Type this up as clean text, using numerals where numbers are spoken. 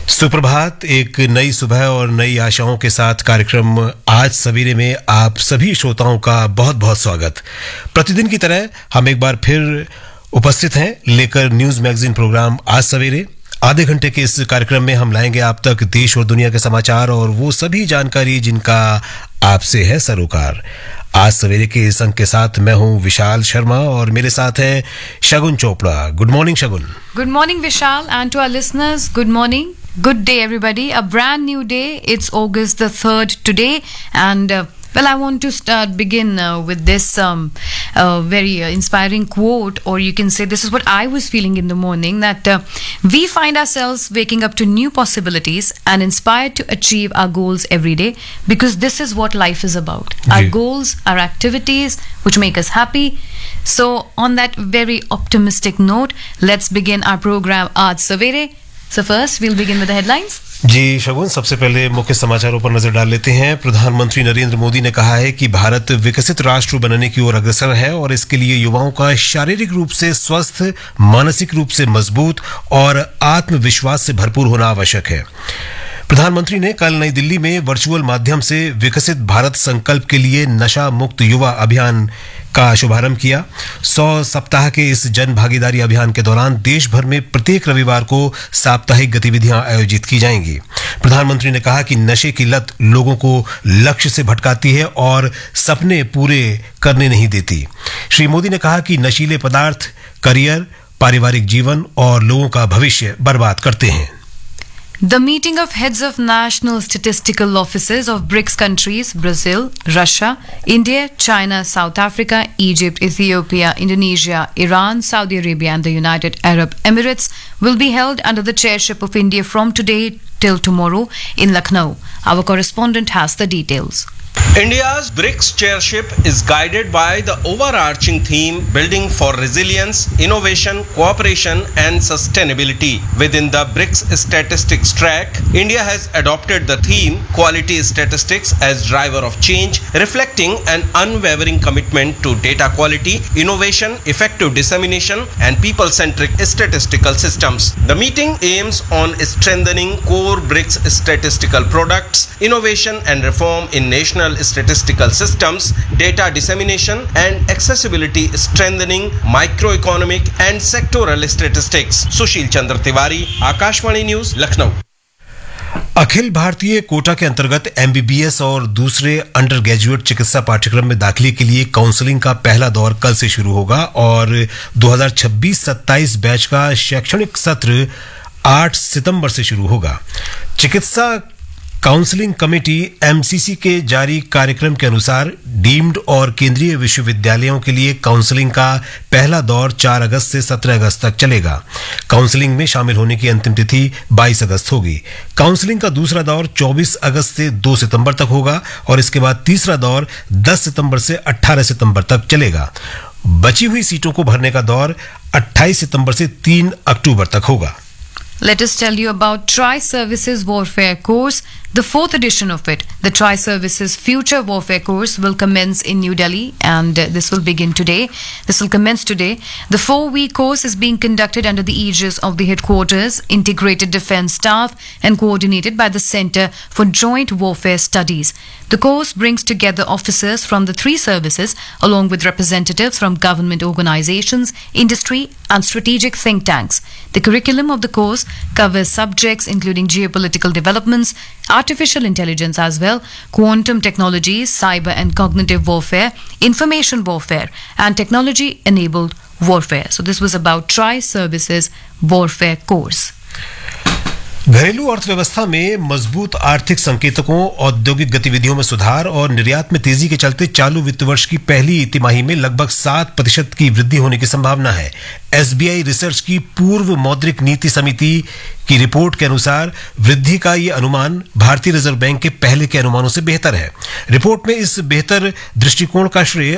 सुप्रभात। एक नई सुबह और नई आशाओं के साथ कार्यक्रम आज सवेरे में आप सभी श्रोताओं का बहुत बहुत स्वागत। प्रतिदिन की तरह हम एक बार फिर उपस्थित हैं लेकर न्यूज मैगजीन प्रोग्राम आज सवेरे। आधे घंटे के इस कार्यक्रम में हम लाएंगे आप तक देश और दुनिया के समाचार और वो सभी जानकारी जिनका आपसे है सरोकार। आज सवेरे के इस अंक के साथ मैं हूं विशाल शर्मा और मेरे साथ हैं शगुन Chopra. Good morning Shagun. Good morning, Vishal, and to our listeners, good morning. Good day, everybody. A brand new day. It's August the 3rd today, and I want to begin with this very inspiring quote, or you can say this is what I was feeling in the morning, that we find ourselves waking up to new possibilities and inspired to achieve our goals every day, because this is what life is about. Our goals, our activities, which make us happy. So, on that very optimistic note, let's begin our program Aaj Savere. So first, we'll begin with the headlines. जी शगुन, सबसे पहले मुख्य समाचारों पर नजर डाल लेते हैं। प्रधानमंत्री नरेंद्र मोदी ने कहा है कि भारत विकसित राष्ट्र बनने की ओर अग्रसर है और इसके लिए युवाओं का शारीरिक रूप से स्वस्थ, मानसिक रूप से मजबूत और आत्मविश्वास से भरपूर होना आवश्यक है। प्रधानमंत्री ने कल नई दिल्ली में वर्चुअल माध्यम से विकसित भारत संकल्प के लिए नशा मुक्त युवा अभियान का शुभारंभ किया। 100 सप्ताह के इस जन भागीदारी अभियान के दौरान देश भर में प्रत्येक रविवार को साप्ताहिक गतिविधियां आयोजित की जाएंगी। प्रधानमंत्री ने कहा कि नशे की लत लोगों को लक्ष्य से भटकाती है और सपने पूरे करने नहीं देती। श्री मोदी ने कहा कि नशीले पदार्थ करियर, पारिवारिक जीवन और लोगों का भविष्य बर्बाद करते हैं। The meeting of heads of national statistical offices of BRICS countries, Brazil, Russia, India, China, South Africa, Egypt, Ethiopia, Indonesia, Iran, Saudi Arabia and the United Arab Emirates will be held under the chairship of India from today till tomorrow in Lucknow. Our correspondent has the details. India's BRICS chairship is guided by the overarching theme building for resilience, innovation, cooperation and sustainability. Within the BRICS statistics track, India has adopted the theme quality statistics as driver of change, reflecting an unwavering commitment to data quality, innovation, effective dissemination and people-centric statistical systems. The meeting aims on strengthening core BRICS statistical products, innovation and reform in national statistical systems, data dissemination and accessibility, strengthening microeconomic and sectoral statistics. Sushil Chandra Tiwari, Akashvani news, Lucknow. Akhil Bharatiya Kota के अंतर्गत MBBS और दूसरे under graduate चिकित्सा पाठ्यक्रम में दाखिले के लिए काउंसलिंग का पहला दौर कल से शुरू होगा और 2026-27 बैच का शैक्षणिक सत्र 8 सितंबर से शुरू होगा। चिकित्सा काउंसलिंग कमेटी एमसीसी के जारी कार्यक्रम के अनुसार डीम्ड और केंद्रीय विश्वविद्यालयों के लिए काउंसलिंग का पहला दौर 4 अगस्त से 17 अगस्त तक चलेगा। काउंसलिंग में शामिल होने की अंतिम तिथि 22 अगस्त होगी। काउंसलिंग का दूसरा दौर 24 अगस्त से 2 सितंबर तक होगा और इसके बाद तीसरा दौर 10 सितंबर से 18 सितंबर तक चलेगा। बची हुई सीटों को भरने का दौर 28 सितंबर से 3 अक्टूबर तक होगा। Let us tell you about Tri-Services Warfare course, the 4th edition of it. The Tri-Services Future Warfare course will commence in New Delhi and this will begin today. This will commence today. The 4-week course is being conducted under the aegis of the Headquarters, Integrated Defence Staff and coordinated by the Centre for Joint Warfare Studies. The course brings together officers from the 3 services along with representatives from government organizations, industry and strategic think tanks. The curriculum of the course covers subjects including geopolitical developments, artificial intelligence as well, quantum technologies, cyber and cognitive warfare, information warfare and technology-enabled warfare. So this was about Tri-Services Warfare course. घरेलू अर्थव्यवस्था में मजबूत आर्थिक संकेतकों, औद्योगिक गतिविधियों में सुधार और निर्यात में तेजी के चलते चालू वित्त वर्ष की पहली तिमाही में लगभग 7% की वृद्धि होने की संभावना है। एसबीआई रिसर्च की पूर्व मौद्रिक नीति समिति की रिपोर्ट के अनुसार वृद्धि का ये अनुमान भारतीय रिजर्व बैंक के पहले के अनुमानों से बेहतर है। रिपोर्ट में इस बेहतर दृष्टिकोण का श्रेय